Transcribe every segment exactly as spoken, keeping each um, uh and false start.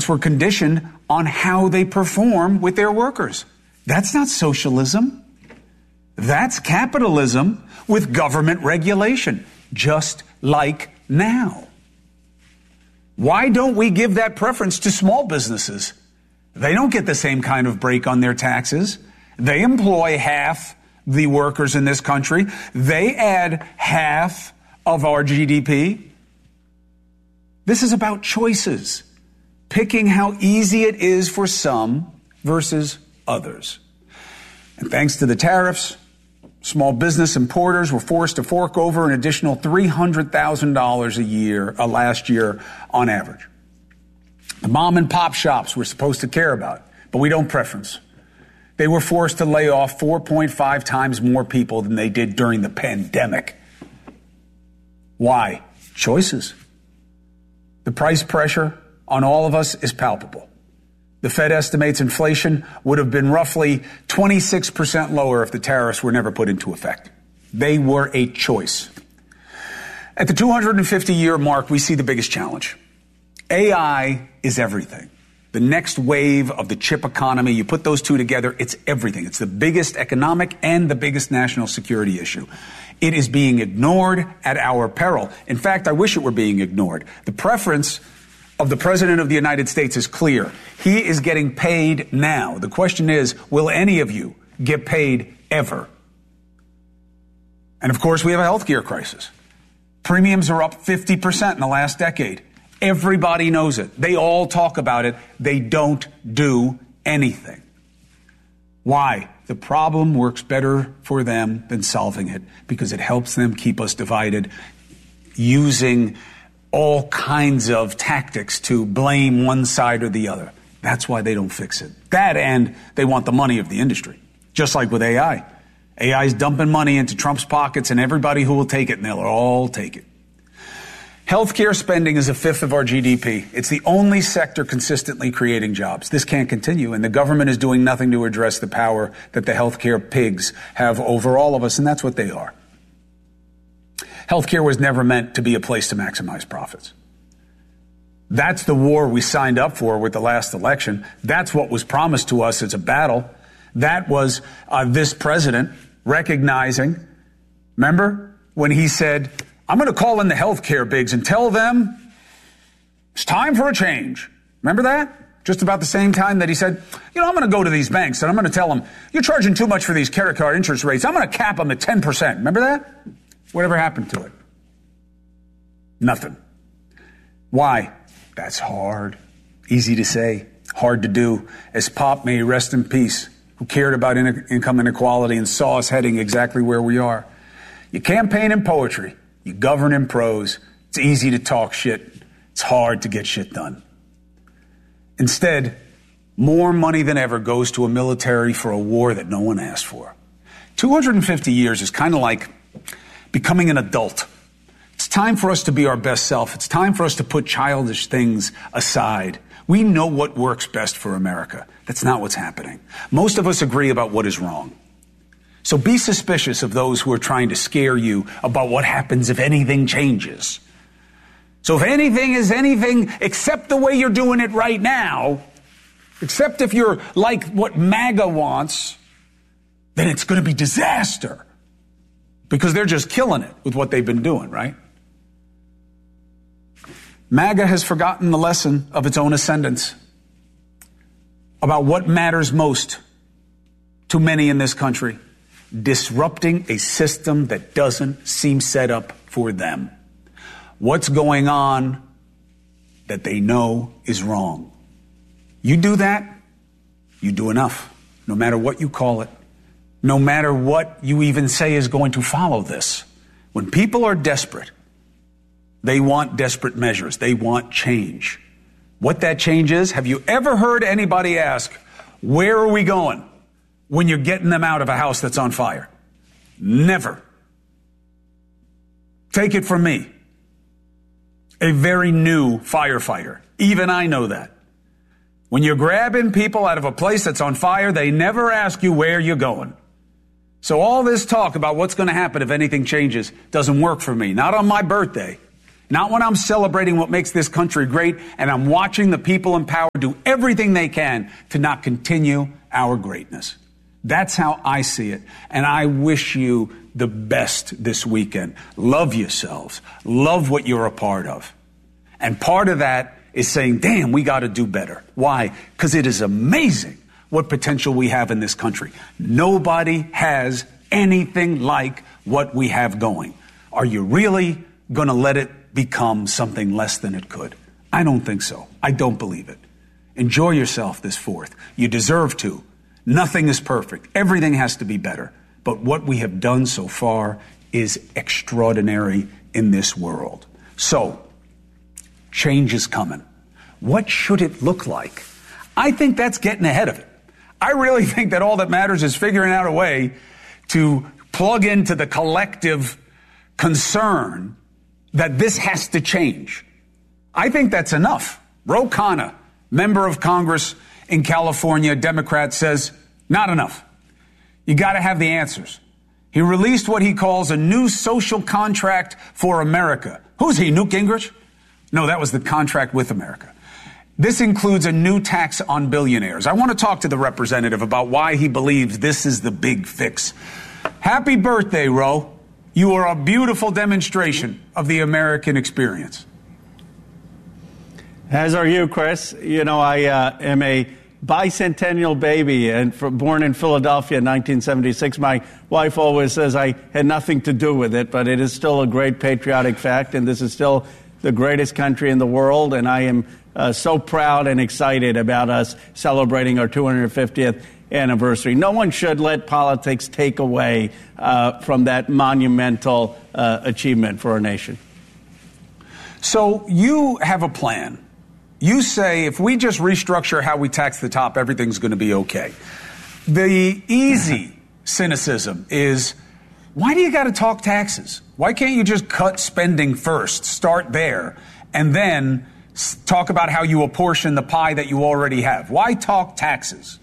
Governments were conditioned on how they perform with their workers. That's not socialism. That's capitalism with government regulation, just like now. Why don't we give that preference to small businesses? They don't get the same kind of break on their taxes. They employ half the workers in this country. They add half of our G D P. This is about choices, picking how easy it is for some versus others. And thanks to the tariffs, small business importers were forced to fork over an additional three hundred thousand dollars a year, uh, last year on average. The mom and pop shops we're supposed to care about, but we don't preference. They were forced to lay off four point five times more people than they did during the pandemic. Why? Choices. The price pressure on all of us is palpable. The Fed estimates inflation would have been roughly twenty-six percent lower if the tariffs were never put into effect. They were a choice. At the two hundred fifty year mark, we see the biggest challenge. A I is everything. The next wave of the chip economy, you put those two together, it's everything. It's the biggest economic and the biggest national security issue. It is being ignored at our peril. In fact, I wish it were being ignored. The preference of the President of the United States is clear. He is getting paid now. The question is, will any of you get paid ever? And of course, we have a healthcare crisis. Premiums are up fifty percent in the last decade. Everybody knows it. They all talk about it. They don't do anything. Why? The problem works better for them than solving it because it helps them keep us divided, using all kinds of tactics to blame one side or the other. That's why they don't fix it. That, and they want the money of the industry, just like with A I. A I is dumping money into Trump's pockets and everybody who will take it, and they'll all take it. Healthcare spending is a fifth of our G D P. It's the only sector consistently creating jobs. This can't continue, and the government is doing nothing to address the power that the healthcare pigs have over all of us, and that's what they are. Healthcare was never meant to be a place to maximize profits. That's the war we signed up for with the last election. That's what was promised to us as a battle. That was uh, this president recognizing, remember, when he said, I'm going to call in the healthcare bigs and tell them it's time for a change. Remember that? Just about the same time that he said, you know, I'm going to go to these banks and I'm going to tell them, you're charging too much for these credit card interest rates. I'm going to cap them at ten percent. Remember that? Whatever happened to it? Nothing. Why? That's hard. Easy to say, hard to do. As Pop, may he rest in peace, who cared about in- income inequality and saw us heading exactly where we are. You campaign in poetry. You govern in prose. It's easy to talk shit. It's hard to get shit done. Instead, more money than ever goes to a military for a war that no one asked for. two hundred fifty years is kind of like becoming an adult. It's time for us to be our best self. It's time for us to put childish things aside. We know what works best for America. That's not what's happening. Most of us agree about what is wrong. So be suspicious of those who are trying to scare you about what happens if anything changes. So if anything is anything except the way you're doing it right now, except if you're like what MAGA wants, then it's going to be disaster. Because they're just killing it with what they've been doing, right? MAGA has forgotten the lesson of its own ascendance about what matters most to many in this country. Disrupting a system that doesn't seem set up for them. What's going on that they know is wrong? You do that, you do enough, no matter what you call it, no matter what you even say is going to follow this. When people are desperate, they want desperate measures. They want change. What that change is, have you ever heard anybody ask, where are we going? When you're getting them out of a house that's on fire? Never. Take it from me, a very new firefighter. Even I know that. When you're grabbing people out of a place that's on fire, they never ask you where you're going. So all this talk about what's going to happen if anything changes doesn't work for me. Not on my birthday. not when I'm celebrating what makes this country great and I'm watching the people in power do everything they can to not continue our greatness. That's how I see it. And I wish you the best this weekend. Love yourselves. Love what you're a part of. And part of that is saying, damn, we got to do better. Why? Because it is amazing what potential we have in this country. Nobody has anything like what we have going. Are you really going to let it become something less than it could? I don't think so. I don't believe it. Enjoy yourself this fourth. You deserve to. Nothing is perfect. Everything has to be better. But what we have done so far is extraordinary in this world. So, change is coming. What should it look like? I think that's getting ahead of it. I really think that all that matters is figuring out a way to plug into the collective concern that this has to change. I think that's enough. Ro Khanna, member of Congress in California, Democrat, says, not enough. You got to have the answers. He released what he calls a new social contract for America. Who's he, Newt Gingrich? No, that was the contract with America. This includes a new tax on billionaires. I want to talk to the representative about why he believes this is the big fix. Happy birthday, Ro. You are a beautiful demonstration of the American experience. As are you, Chris. You know, I uh, am a bicentennial baby and for, born in Philadelphia in nineteen seventy-six. My wife always says I had nothing to do with it, but it is still a great patriotic fact, and this is still the greatest country in the world, and I am uh, so proud and excited about us celebrating our two hundred fiftieth anniversary. No one should let politics take away uh, from that monumental uh, achievement for our nation. So you have a plan. You say if we just restructure how we tax the top, everything's going to be okay. The easy cynicism is, why do you got to talk taxes? Why can't you just cut spending first, start there, and then talk about how you apportion the pie that you already have? Why talk taxes?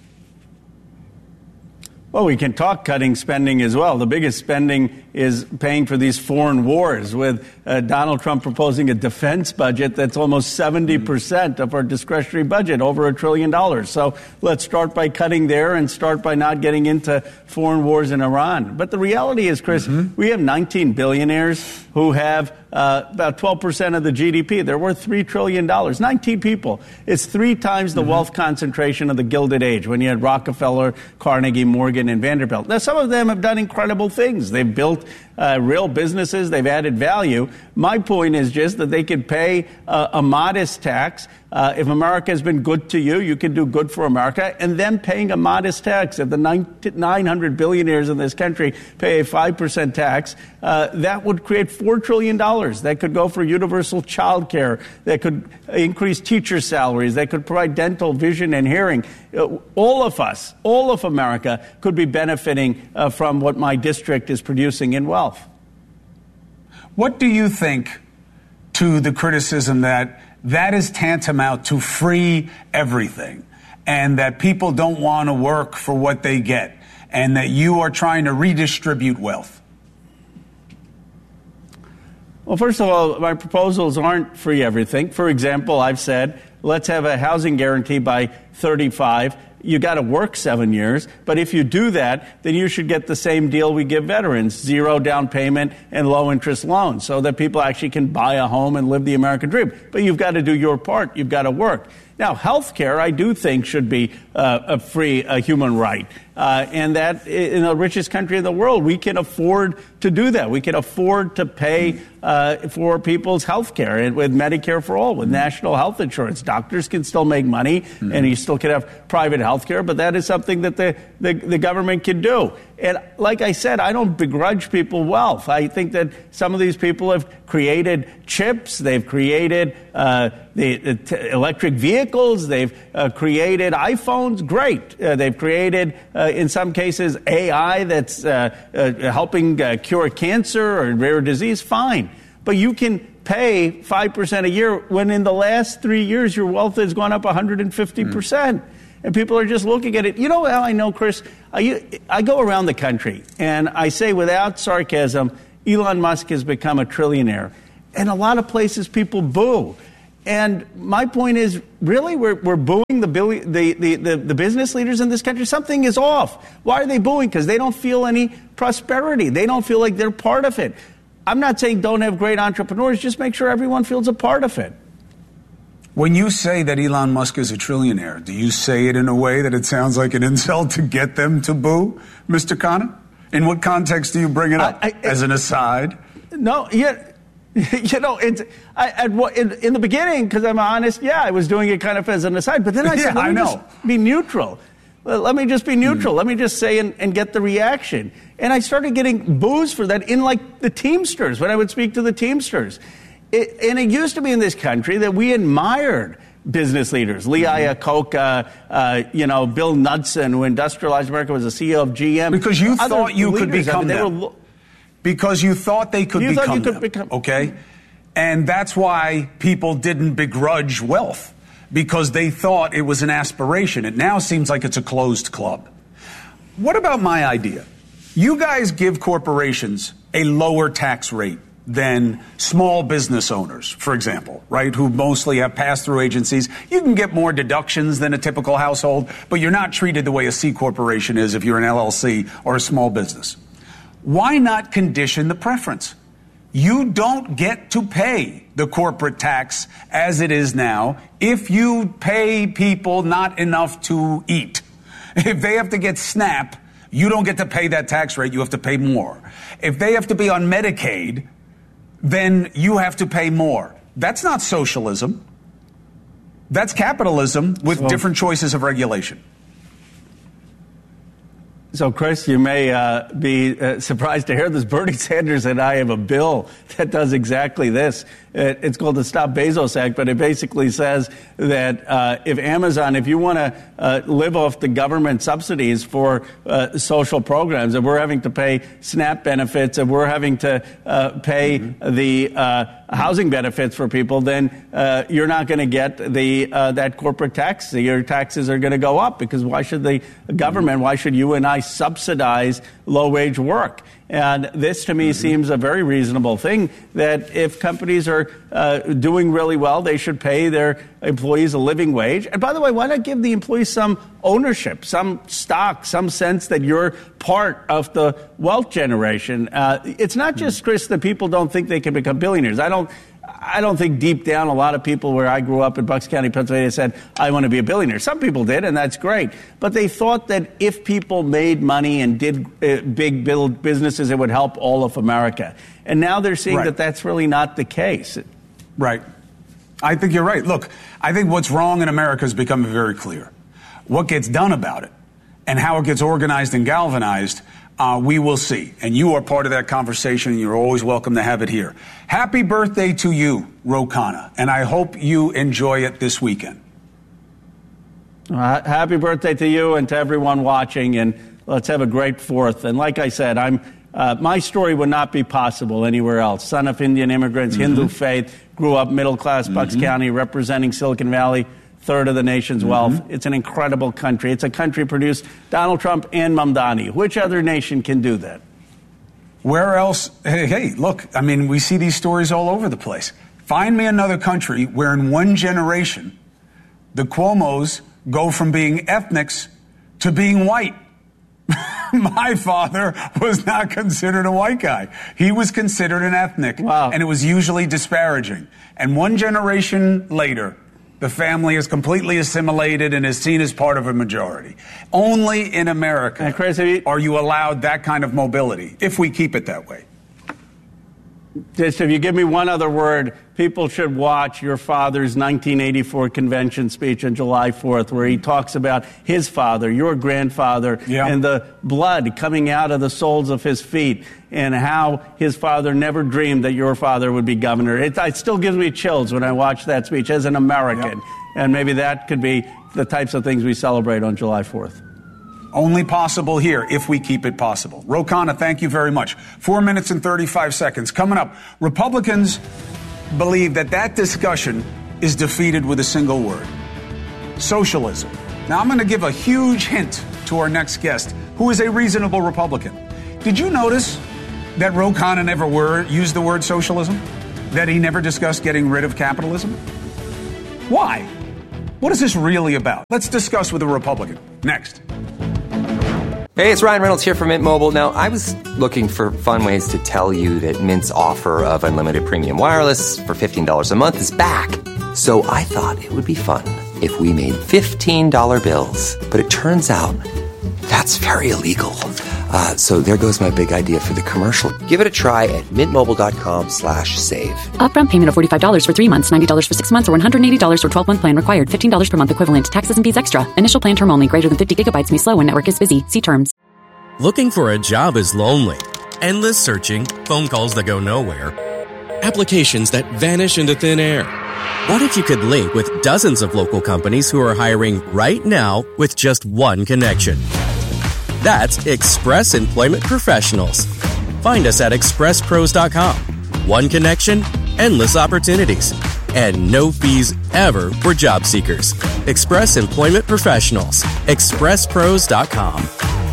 Well, we can talk cutting spending as well. The biggest spending is paying for these foreign wars, with uh, Donald Trump proposing a defense budget that's almost seventy percent of our discretionary budget, over a trillion dollars. So let's start by cutting there and start by not getting into foreign wars in Iran. But the reality is, Chris, mm-hmm. we have nineteen billionaires who have uh, about twelve percent of the G D P. They're worth three trillion dollars. nineteen people. It's three times the mm-hmm. wealth concentration of the Gilded Age, when you had Rockefeller, Carnegie, Morgan, and Vanderbilt. Now, some of them have done incredible things. They've built uh, real businesses. They've added value. My point is just that they could pay uh, a modest tax. Uh, if America has been good to you, you can do good for America. And then paying a modest tax. If the nine hundred billionaires in this country pay a five percent tax, uh, that would create four trillion dollars. That could go for universal child care. That could increase teacher salaries. That could provide dental, vision, and hearing. Uh, all of us, all of America, could be benefiting uh, from what my district is producing in wealth. What do you think to the criticism that that is tantamount to free everything, and that people don't want to work for what they get, and that you are trying to redistribute wealth? Well, first of all, my proposals aren't free everything. For example, I've said, let's have a housing guarantee by thirty-five. You got to work seven years. But if you do that, then you should get the same deal we give veterans, zero down payment and low interest loans, so that people actually can buy a home and live the American dream. But you've got to do your part. You've got to work. Now, health care, I do think, should be uh, a free a human right. Uh, and that in the richest country in the world, we can afford to do that. We can afford to pay uh, for people's health care, and with Medicare for all, with national health insurance. Doctors can still make money, mm-hmm. and you still can have private health care, but that is something that the, the, the government can do. And like I said, I don't begrudge people wealth. I think that some of these people have created chips. They've created uh, the, the t- electric vehicles. They've uh, created iPhones. Great. Uh, they've created, uh, in some cases, A I that's uh, uh, helping uh, cure cancer or rare disease. Fine. But you can pay five percent a year when in the last three years your wealth has gone up one hundred fifty percent. Mm. And people are just looking at it. You know how I know, Chris? I, I go around the country, and I say without sarcasm, Elon Musk has become a trillionaire. And a lot of places people boo. And my point is, really, we're, we're booing the, billi- the, the, the, the business leaders in this country? Something is off. Why are they booing? Because they don't feel any prosperity. They don't feel like they're part of it. I'm not saying don't have great entrepreneurs. Just make sure everyone feels a part of it. When you say that Elon Musk is a trillionaire, do you say it in a way that it sounds like an insult to get them to boo, Mister Khanna? In what context do you bring it up? I, I, As an aside? No, yeah. You know, it's, I, at, in, in the beginning, because I'm honest, yeah, I was doing it kind of as an aside. But then I said, yeah, let me I know. just be neutral. Let me just be neutral. Mm. Let me just say and, and get the reaction. And I started getting boos for that in, like, the Teamsters, when I would speak to the Teamsters. It, and it used to be in this country that we admired business leaders. Lee Mm-hmm. Iacocca, uh, you know, Bill Knudsen, who industrialized America, was the C E O of G M. Because you Other thought you leaders, could become I mean, they them. were, Because you thought they could you become thought you could them, become, okay? And that's why people didn't begrudge wealth, because they thought it was an aspiration. It now seems like it's a closed club. What about my idea? You guys give corporations a lower tax rate than small business owners, for example, right, who mostly have pass-through agencies. You can get more deductions than a typical household, but you're not treated the way a C corporation is if you're an L L C or a small business. Why not condition the preference? You don't get to pay the corporate tax as it is now if you pay people not enough to eat. If they have to get SNAP, you don't get to pay that tax rate. You have to pay more. If they have to be on Medicaid, then you have to pay more. That's not socialism. That's capitalism with so, different choices of regulation. So, Chris, you may uh, be uh, surprised to hear this. Bernie Sanders and I have a bill that does exactly this. It, it's called the Stop Bezos Act, but it basically says that uh, if Amazon, if you want to uh, live off the government subsidies for uh, social programs, if we're having to pay SNAP benefits, if we're having to uh, pay mm-hmm. the uh, housing benefits for people, then uh, you're not going to get the uh, that corporate tax. Your taxes are going to go up, because why should the government, mm-hmm. why should you and I subsidize low-wage work? And this, to me, mm-hmm. seems a very reasonable thing, that if companies are uh, doing really well, they should pay their employees a living wage. And by the way, why not give the employees some ownership, some stock, some sense that you're part of the wealth generation? Uh, it's not just, Chris, that people don't think they can become billionaires. I don't I don't think deep down a lot of people where I grew up in Bucks County, Pennsylvania, said, I want to be a billionaire. Some people did, and that's great. But they thought that if people made money and did uh, big build businesses, it would help all of America. And now they're seeing right. that that's really not the case. Right. I think you're right. Look, I think what's wrong in America is becoming very clear. What gets done about it and how it gets organized and galvanized, Uh, we will see. And you are part of that conversation, and you're always welcome to have it here. Happy birthday to you, Ro Khanna, and I hope you enjoy it this weekend. Uh, happy birthday to you and to everyone watching, and let's have a great fourth. And like I said, I'm uh, my story would not be possible anywhere else. Son of Indian immigrants, mm-hmm. Hindu faith, grew up middle-class Bucks mm-hmm. County, representing Silicon Valley, third of the nation's mm-hmm. wealth. It's an incredible country. It's a country produced Donald Trump and Mamdani. Which other nation can do that? Where else? Hey, hey, look, I mean, we see these stories all over the place. Find me another country where in one generation the Cuomos go from being ethnics to being white. My father was not considered a white guy. He was considered an ethnic. Wow. And it was usually disparaging. And one generation later, the family is completely assimilated and is seen as part of a majority. Only in America and Chris, you, are you allowed that kind of mobility, if we keep it that way. Just if you give me one other word, people should watch your father's nineteen eighty-four convention speech on July fourth, where he talks about his father, your grandfather, yeah. and the blood coming out of the soles of his feet, and how his father never dreamed that your father would be governor. It, it still gives me chills when I watch that speech as an American. Yeah. And maybe that could be the types of things we celebrate on July fourth. Only possible here if we keep it possible. Ro Khanna, thank you very much. Four minutes and thirty-five seconds. Coming up, Republicans believe that that discussion is defeated with a single word: socialism. Now, I'm going to give a huge hint to our next guest, who is a reasonable Republican. Did you notice that Ro Khanna never word, used the word socialism? that he never discussed getting rid of capitalism? Why? What is this really about? Let's discuss with a Republican. Next. Hey, it's Ryan Reynolds here from Mint Mobile. Now, I was looking for fun ways to tell you that Mint's offer of unlimited premium wireless for fifteen dollars a month is back. So I thought it would be fun if we made fifteen dollar bills. But it turns out that's very illegal. Uh, so there goes my big idea for the commercial. Give it a try at mintmobile.com slash save. Upfront payment of forty-five dollars for three months, ninety dollars for six months, or one hundred eighty dollars for twelve-month plan required. fifteen dollars per month equivalent. Taxes and fees extra. Initial plan term only. Greater than fifty gigabytes may slow when network is busy. See terms. Looking for a job is lonely. Endless searching, phone calls that go nowhere, applications that vanish into thin air. What if you could link with dozens of local companies who are hiring right now with just one connection? That's Express Employment Professionals. Find us at express pros dot com. One connection, endless opportunities, and no fees ever for job seekers. Express Employment Professionals. express pros dot com.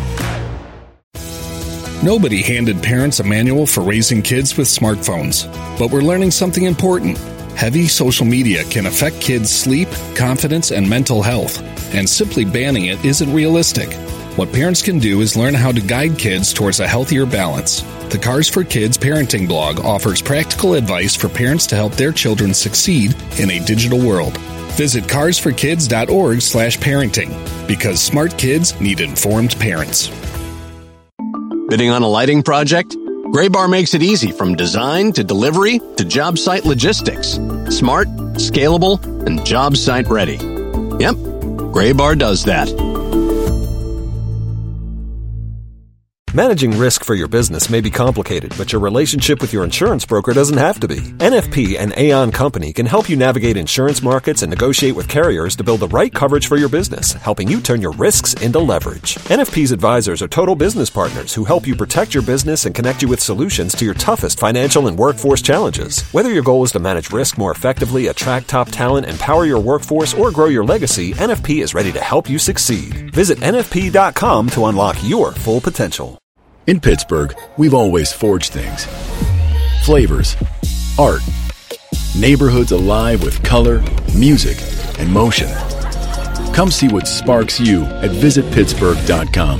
Nobody handed parents a manual for raising kids with smartphones, but we're learning something important. Heavy social media can affect kids' sleep, confidence, and mental health, and simply banning it isn't realistic. What parents can do is learn how to guide kids towards a healthier balance. The Cars for Kids parenting blog offers practical advice for parents to help their children succeed in a digital world. Visit cars for kids dot org slash parenting, because smart kids need informed parents. Bidding on a lighting project? Graybar makes it easy from design to delivery to job site logistics. Smart, scalable, and job site ready. Yep, Graybar does that. Managing risk for your business may be complicated, but your relationship with your insurance broker doesn't have to be. N F P and Aon Company can help you navigate insurance markets and negotiate with carriers to build the right coverage for your business, helping you turn your risks into leverage. N F P's advisors are total business partners who help you protect your business and connect you with solutions to your toughest financial and workforce challenges. Whether your goal is to manage risk more effectively, attract top talent, empower your workforce, or grow your legacy, N F P is ready to help you succeed. Visit N F P dot com to unlock your full potential. In Pittsburgh, we've always forged things. Flavors, art, neighborhoods alive with color, music, and motion. Come see what sparks you at visit pittsburgh dot com.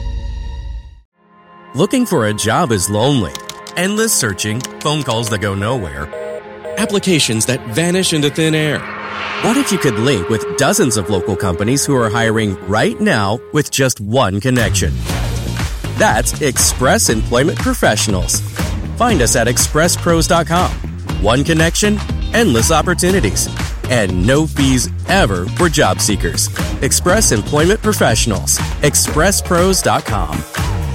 Looking for a job is lonely. Endless searching, phone calls that go nowhere, applications that vanish into thin air. What if you could link with dozens of local companies who are hiring right now with just one connection? That's Express Employment Professionals. Find us at express pros dot com. One connection, endless opportunities, and no fees ever for job seekers. Express Employment Professionals. express pros dot com.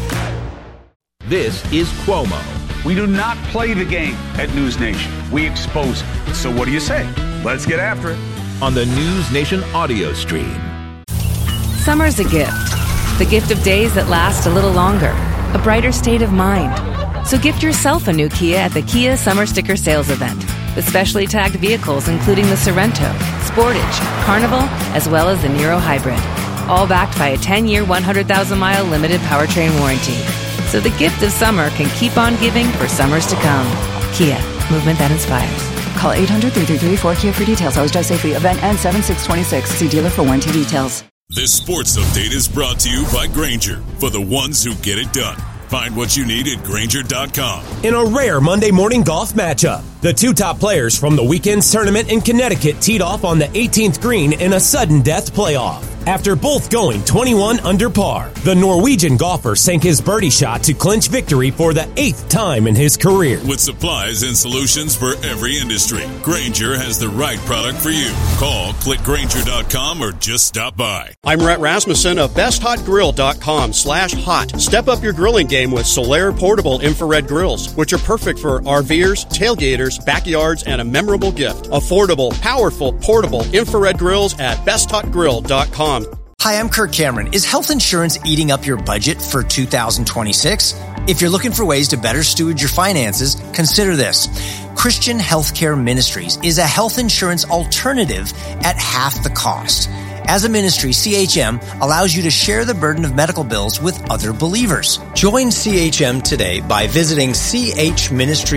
This is Cuomo. We do not play the game at News Nation. We expose it. So what do you say? Let's get after it. On the News Nation audio stream. Summer's a gift. The gift of days that last a little longer. A brighter state of mind. So gift yourself a new Kia at the Kia Summer Sticker Sales Event. With specially tagged vehicles including the Sorrento, Sportage, Carnival, as well as the Niro Hybrid. All backed by a ten-year, one hundred thousand mile limited powertrain warranty. So the gift of summer can keep on giving for summers to come. Kia, movement that inspires. Call eight hundred, three three three, four Kia for details. Always drive safely. Event ends seven six twenty-six. See dealer for warranty details. This sports update is brought to you by Grainger, for the ones who get it done. Find what you need at Grainger dot com. In a rare Monday morning golf matchup, the two top players from the weekend's tournament in Connecticut teed off on the eighteenth green in a sudden death playoff. After both going twenty-one under par, the Norwegian golfer sank his birdie shot to clinch victory for the eighth time in his career. With supplies and solutions for every industry, Grainger has the right product for you. Call, click Grainger dot com, or just stop by. I'm Rhett Rasmussen of best hot grill dot com slash hot. Step up your grilling game with Solaire portable infrared grills, which are perfect for RVers, tailgaters, backyards, and a memorable gift. Affordable, powerful, portable infrared grills at best hot grill dot com. Hi, I'm Kirk Cameron. Is health insurance eating up your budget for two thousand twenty-six? If you're looking for ways to better steward your finances, consider this. Christian Healthcare Ministries is a health insurance alternative at half the cost. As a ministry, C H M allows you to share the burden of medical bills with other believers. Join C H M today by visiting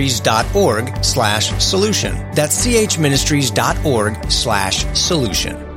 chministries.org slash solution. That's chministries.org slash solution.